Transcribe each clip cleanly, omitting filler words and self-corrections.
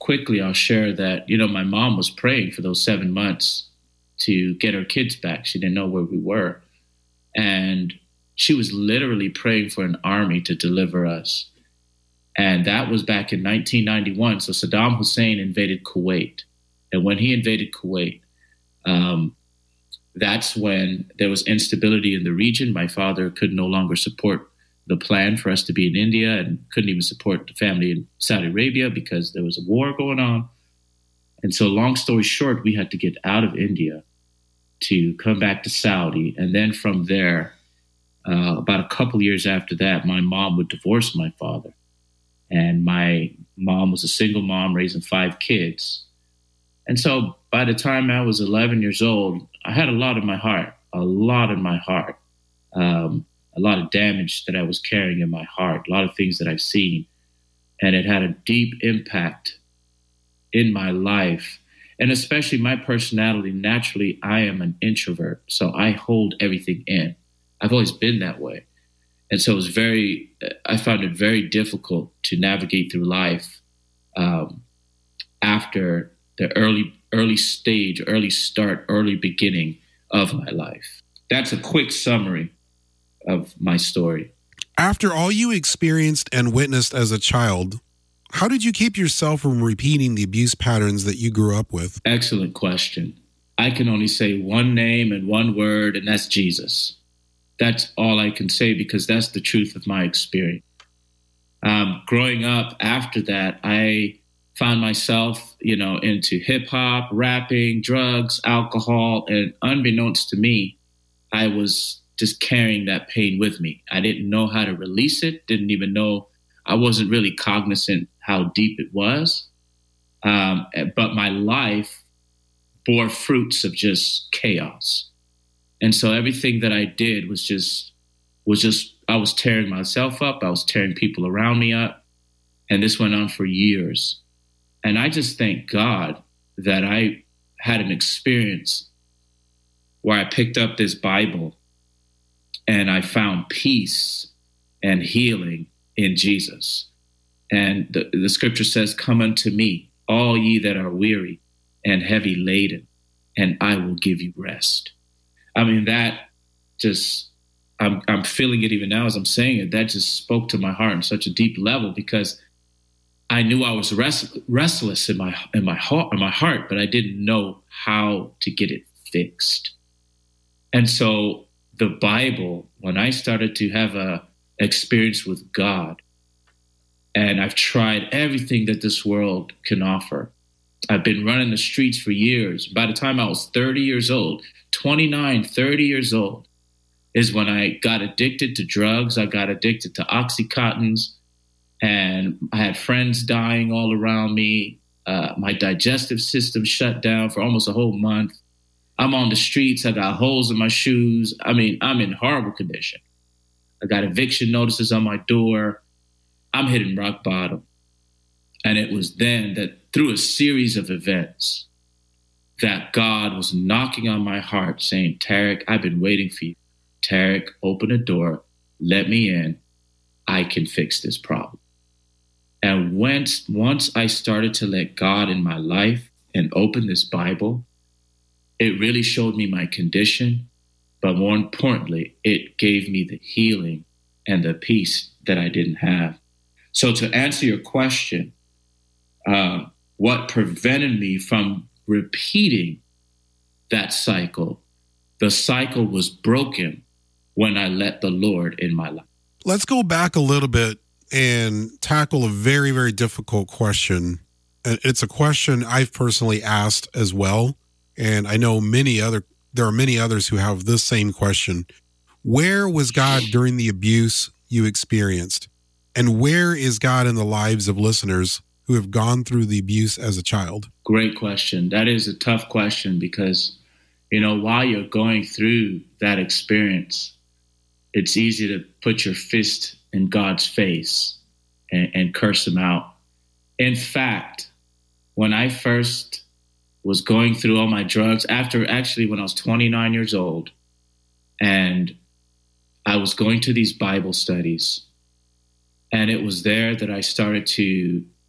quickly, I'll share that, my mom was praying for those 7 months to get her kids back. She didn't know where we were. And she was literally praying for an army to deliver us. And that was back in 1991. So Saddam Hussein invaded Kuwait. And when he invaded Kuwait, that's when there was instability in the region. My father could no longer support the plan for us to be in India and couldn't even support the family in Saudi Arabia because there was a war going on. And so long story short, we had to get out of India to come back to Saudi. And then from there, about a couple years after that, my mom would divorce my father. And my mom was a single mom raising 5 kids. And so by the time I was 11 years old, I had a lot in my heart, a lot of damage that I was carrying in my heart, a lot of things that I've seen. And it had a deep impact in my life. And especially my personality, naturally, I am an introvert. So I hold everything in. I've always been that way. And so I found it very difficult to navigate through life after the early beginning of my life. That's a quick summary of my story. After all you experienced and witnessed as a child, how did you keep yourself from repeating the abuse patterns that you grew up with? Excellent question. I can only say one name and one word, and that's Jesus. That's all I can say because that's the truth of my experience. Growing up after that, I found myself, into hip hop, rapping, drugs, alcohol, and unbeknownst to me, I was just carrying that pain with me. I didn't know how to release it, didn't even know, I wasn't really cognizant how deep it was. But my life bore fruits of just chaos. And so everything that I did was just, I was tearing myself up. I was tearing people around me up. And this went on for years. And I just thank God that I had an experience where I picked up this Bible and I found peace and healing in Jesus. And the scripture says, "Come unto me, all ye that are weary and heavy laden, and I will give you rest." I mean, that just, I'm feeling it even now as I'm saying it. That just spoke to my heart on such a deep level because I knew I was restless in my heart, but I didn't know how to get it fixed. And so the Bible, when I started to have a experience with God, and I've tried everything that this world can offer. I've been running the streets for years. By the time I was 30 years old, 29, 30 years old, is when I got addicted to drugs. I got addicted to Oxycontins, and I had friends dying all around me. My digestive system shut down for almost a whole month. I'm on the streets. I got holes in my shoes. I mean, I'm in horrible condition. I got eviction notices on my door. I'm hitting rock bottom. And it was then that through a series of events that God was knocking on my heart saying, "Tarek, I've been waiting for you. Tarek, open the door. Let me in. I can fix this problem." And once I started to let God in my life and open this Bible, it really showed me my condition. But more importantly, it gave me the healing and the peace that I didn't have. So to answer your question, what prevented me from repeating that cycle, the cycle was broken when I let the Lord in my life. Let's go back a little bit and tackle a very, very difficult question. And it's a question I've personally asked as well. And I know there are many others who have this same question. Where was God during the abuse you experienced? And where is God in the lives of listeners who have gone through the abuse as a child? Great question. That is a tough question because, while you're going through that experience, it's easy to put your fist in God's face and curse him out. In fact, when I first was going through all my drugs, when I was 29 years old, and I was going to these Bible studies, and it was there that I started to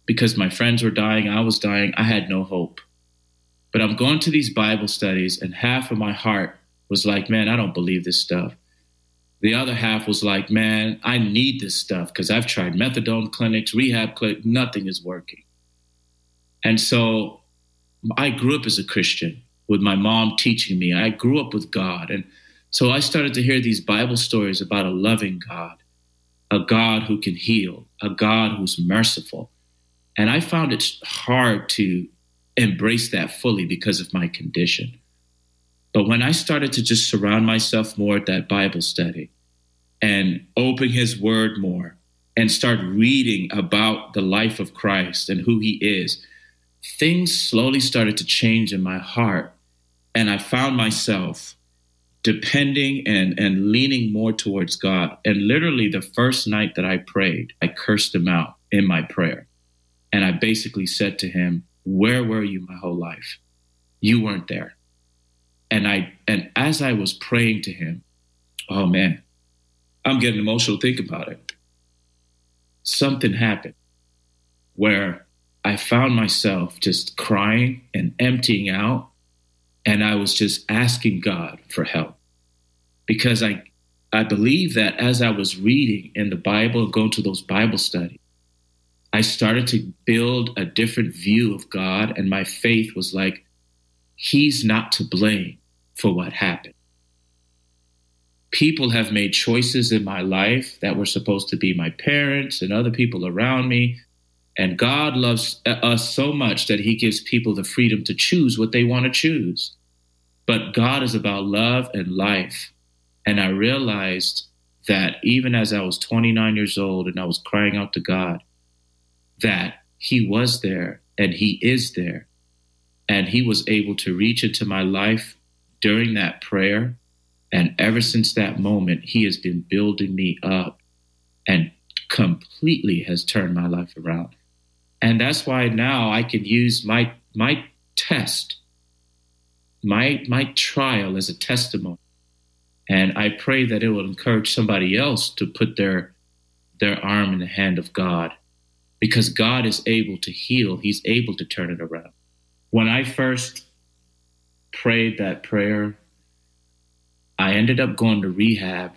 because my friends were dying, I was dying, I had no hope. But I'm going to these Bible studies, and half of my heart was like, man, I don't believe this stuff. The other half was like, man, I need this stuff because I've tried methadone clinics, rehab clinics, nothing is working. And so I grew up as a Christian with my mom teaching me. I grew up with God. And so I started to hear these Bible stories about a loving God, a God who can heal, a God who's merciful. And I found it hard to embrace that fully because of my condition. But when I started to just surround myself more at that Bible study and open his word more and start reading about the life of Christ and who he is, things slowly started to change in my heart. And I found myself depending and leaning more towards God. And literally the first night that I prayed, I cursed him out in my prayer. And I basically said to him, where were you my whole life? You weren't there. And as I was praying to him, oh man, I'm getting emotional thinking about it. Something happened where I found myself just crying and emptying out. And I was just asking God for help. Because I believe that as I was reading in the Bible and going to those Bible studies, I started to build a different view of God. And my faith was like, he's not to blame for what happened. People have made choices in my life that were supposed to be my parents and other people around me. And God loves us so much that he gives people the freedom to choose what they want to choose. But God is about love and life. And I realized that even as I was 29 years old and I was crying out to God, that he was there and he is there. And he was able to reach into my life during that prayer. And ever since that moment, he has been building me up and completely has turned my life around. And that's why now I can use my test, my trial as a testimony. And I pray that it will encourage somebody else to put their arm in the hand of God, because God is able to heal. He's able to turn it around. When I first prayed that prayer, I ended up going to rehab.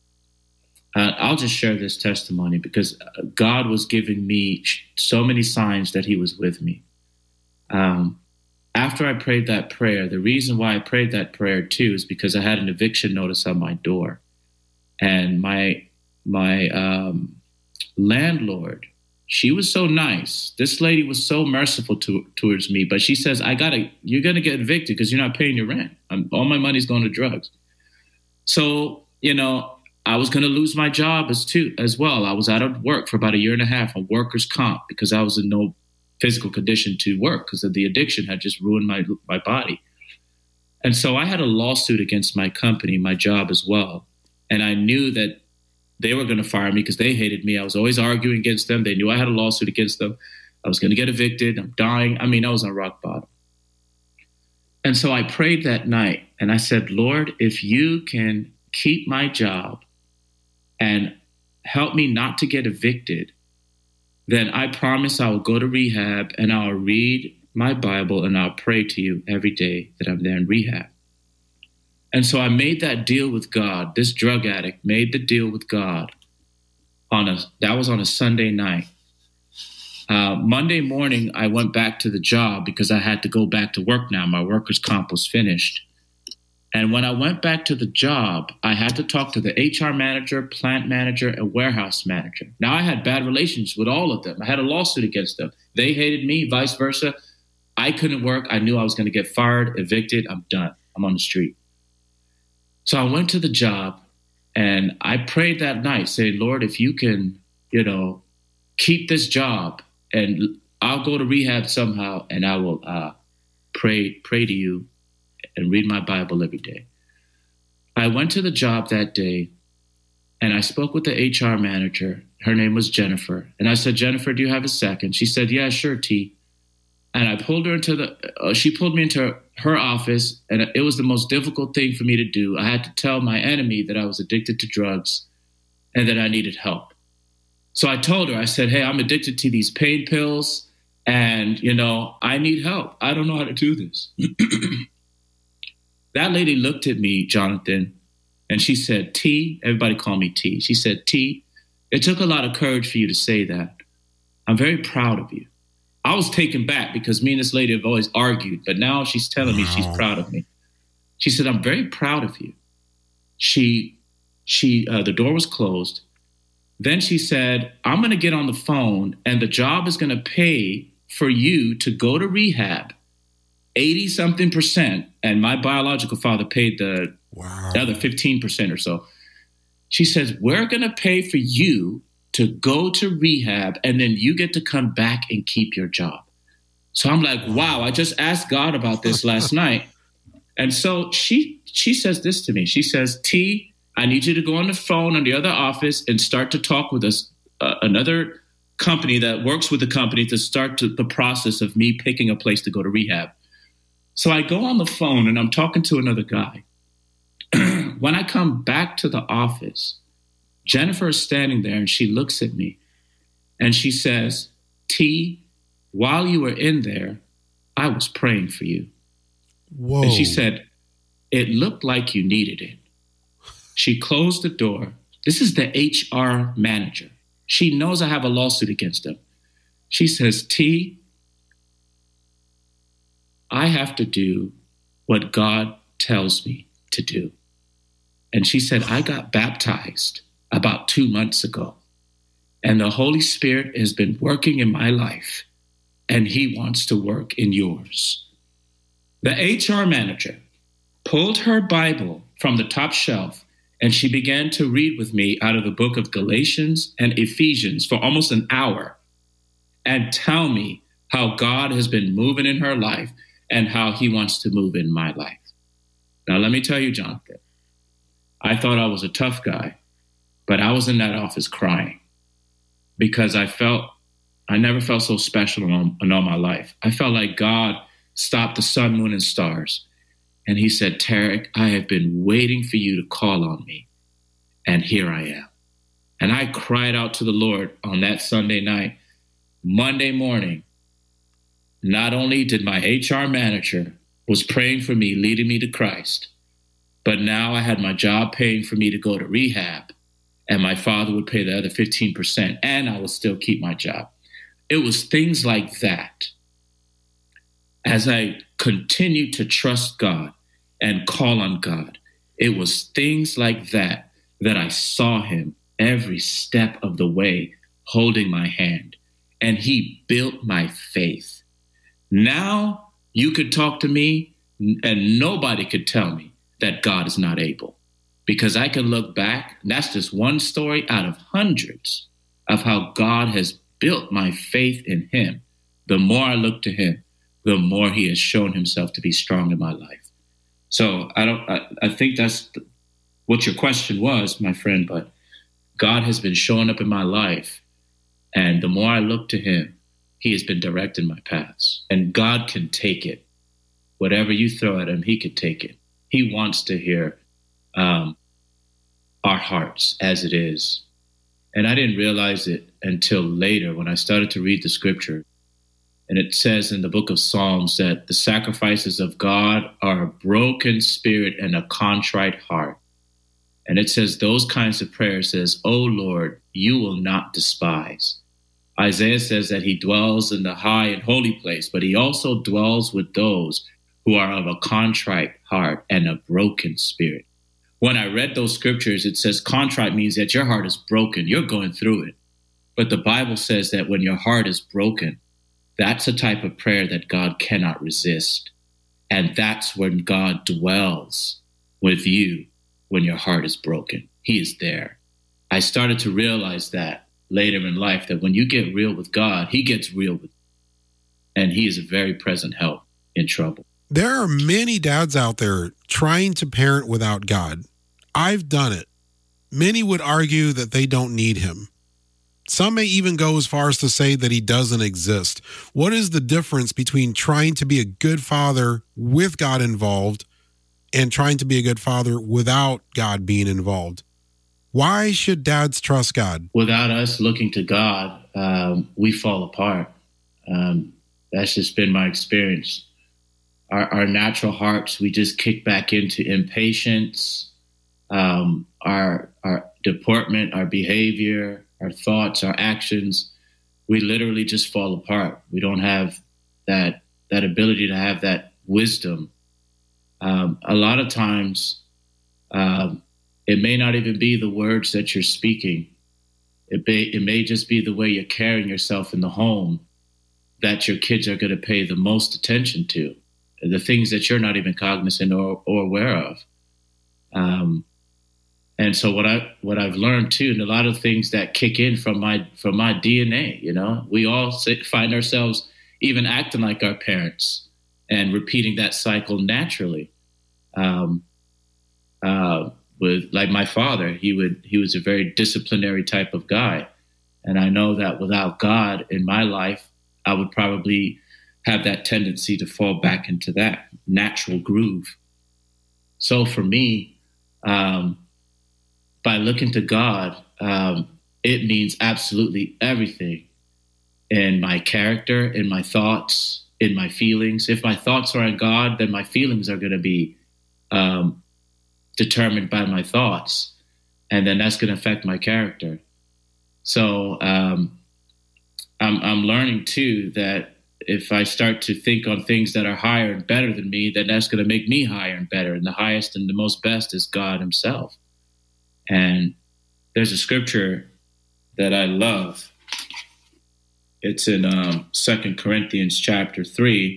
I'll just share this testimony because God was giving me so many signs that he was with me. After I prayed that prayer, the reason why I prayed that prayer too is because I had an eviction notice on my door. And my landlord, she was so nice. This lady was so merciful towards me, but she says, you're going to get evicted because you're not paying your rent. All my money's going to drugs. So, I was going to lose my job as well. I was out of work for about 1.5 years on workers' comp because I was in no physical condition to work because of the addiction had just ruined my body. And so I had a lawsuit against my company, my job as well. And I knew that they were going to fire me because they hated me. I was always arguing against them. They knew I had a lawsuit against them. I was going to get evicted. I'm dying. I was on rock bottom. And so I prayed that night and I said, Lord, if you can keep my job and help me not to get evicted, then I promise I will go to rehab and I'll read my Bible and I'll pray to you every day that I'm there in rehab. And so I made that deal with God. This drug addict made the deal with God. That was on a Sunday night. Monday morning, I went back to the job because I had to go back to work now. My workers' comp was finished. And when I went back to the job, I had to talk to the HR manager, plant manager, and warehouse manager. Now, I had bad relations with all of them. I had a lawsuit against them. They hated me, vice versa. I couldn't work. I knew I was going to get fired, evicted. I'm done. I'm on the street. So I went to the job and I prayed that night, saying, Lord, if you can, keep this job and I'll go to rehab somehow and I will pray to you and read my Bible every day. I went to the job that day and I spoke with the HR manager. Her name was Jennifer. And I said, Jennifer, do you have a second? She said, yeah, sure, T. And I pulled her she pulled me into her office, and it was the most difficult thing for me to do. I had to tell my enemy that I was addicted to drugs and that I needed help. So I told her, I said, hey, I'm addicted to these pain pills and, I need help. I don't know how to do this. That lady looked at me, Jonathan, and she said, T, everybody call me T. She said, T, it took a lot of courage for you to say that. I'm very proud of you. I was taken back because me and this lady have always argued, but now she's telling me she's proud of me. She said, I'm very proud of you. The door was closed. Then she said, I'm going to get on the phone and the job is going to pay for you to go to rehab 80-something%. And my biological father paid the other 15% or so. She says, we're going to pay for you to go to rehab and then you get to come back and keep your job. So I'm like, wow, I just asked God about this last night. And so she says this to me. She says, T, I need you to go on the phone in the other office and start to talk with us, another company that works with the company to start the process of me picking a place to go to rehab. So I go on the phone and I'm talking to another guy. When I come back to the office, Jennifer is standing there and she looks at me and she says, T, while you were in there, I was praying for you. Whoa. And she said, it looked like you needed it. She closed the door. This is the HR manager. She knows I have a lawsuit against him. She says, T, I have to do what God tells me to do. And she said, I got baptized about 2 months ago. And the Holy Spirit has been working in my life. And he wants to work in yours. The HR manager pulled her Bible from the top shelf and she began to read with me out of the book of Galatians and Ephesians for almost an hour and tell me how God has been moving in her life and how he wants to move in my life. Now, let me tell you, Jonathan, I thought I was a tough guy, but I was in that office crying because I never felt so special in all my life. I felt like God stopped the sun, moon, and stars. And he said, Tarek, I have been waiting for you to call on me. And here I am. And I cried out to the Lord on that Sunday night. Monday morning, not only did my HR manager was praying for me, leading me to Christ, but now I had my job paying for me to go to rehab. And my father would pay the other 15%, and I would still keep my job. It was things like that. As I continued to trust God and call on God, it was things like that that I saw him every step of the way holding my hand, and he built my faith. Now you could talk to me and nobody could tell me that God is not able, because I can look back, and that's just one story out of hundreds of how God has built my faith in him. The more I look to him, the more he has shown himself to be strong in my life. So I think that's what your question was, my friend, but God has been showing up in my life. And the more I look to him, he has been directing my paths. And God can take it. Whatever you throw at him, he can take it. He wants to hear our hearts as it is. And I didn't realize it until later when I started to read the scripture. And it says in the book of Psalms that the sacrifices of God are a broken spirit and a contrite heart. And it says those kinds of prayers says, "Oh Lord, you will not despise." Isaiah says that he dwells in the high and holy place, but he also dwells with those who are of a contrite heart and a broken spirit. When I read those scriptures, it says contrite means that your heart is broken. You're going through it. But the Bible says that when your heart is broken, that's a type of prayer that God cannot resist. And that's when God dwells with you when your heart is broken. He is there. I started to realize that later in life, that when you get real with God, he gets real with you. And he is a very present help in trouble. There are many dads out there trying to parent without God. I've done it. Many would argue that they don't need him. Some may even go as far as to say that he doesn't exist. What is the difference between trying to be a good father with God involved and trying to be a good father without God being involved? Why should dads trust God? Without us looking to God, we fall apart. That's just been my experience. Our natural hearts, we just kick back into impatience, our deportment, our behavior, our thoughts, our actions. We literally just fall apart. We don't have that ability to have that wisdom. A lot of times, it may not even be the words that you're speaking. It may just be the way you're carrying yourself in the home that your kids are going to pay the most attention to, the things that you're not even cognizant or aware of. And so what I've learned too, and a lot of things that kick in from my DNA, we all find ourselves even acting like our parents and repeating that cycle naturally. With like my father, he was a very disciplinary type of guy. And I know that without God in my life, I would probably have that tendency to fall back into that natural groove. So for me, by looking to God, it means absolutely everything in my character, in my thoughts, in my feelings. If my thoughts are in God, then my feelings are going to be determined by my thoughts, and then that's going to affect my character. So I'm learning too that if I start to think on things that are higher and better than me, then that's going to make me higher and better. And the highest and the most best is God himself. And there's a scripture that I love. It's in 2 Corinthians chapter 3.